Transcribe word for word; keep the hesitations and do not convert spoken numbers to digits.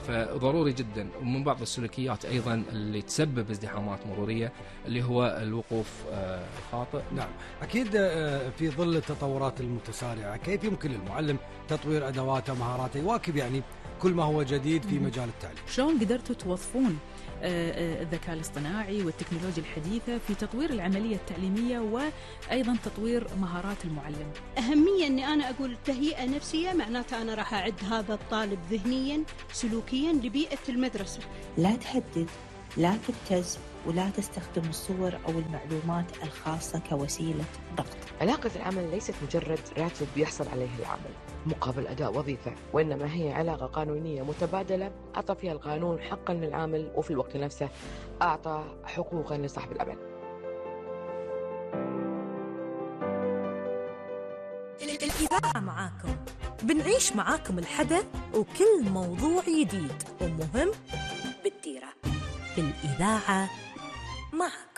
فضروري جدا. ومن بعض السلوكيات أيضا اللي تسبب ازدحامات مرورية اللي هو الوقوف خاطئ. نعم أكيد. في ظل التطورات المتسارعة كيف يمكن للمعلم تطوير أدواته ومهاراته يواكب يعني كل ما هو جديد في مجال التعليم؟ شلون قدرتوا توظفون الذكاء الاصطناعي والتكنولوجيا الحديثة في تطوير العملية التعليمية وأيضا تطوير مهارات المعلم؟ أهمية أني أنا أقول تهيئة نفسية، معناتها أنا راح أعد هذا الطالب ذهنيا سلوكيا لبيئة المدرسة. لا تهدد، لا تبتز، ولا تستخدم الصور أو المعلومات الخاصة كوسيلة ضغط. علاقة العمل ليست مجرد راتب يحصل عليه العامل مقابل أداء وظيفة، وإنما هي علاقة قانونية متبادلة أعطى فيها القانون حقا للعامل، وفي الوقت نفسه أعطى حقوقا لصاحب العمل. الإذاعة معاكم، بنعيش معاكم الحدث وكل موضوع جديد ومهم بالديرة. الإذاعة معك.